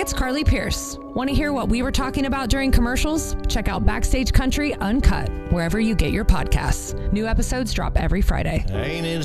it's Carly Pierce. Want to hear what we were talking about during commercials? Check out Backstage Country Uncut, wherever you get your podcasts. New episodes drop every Friday. Ain't it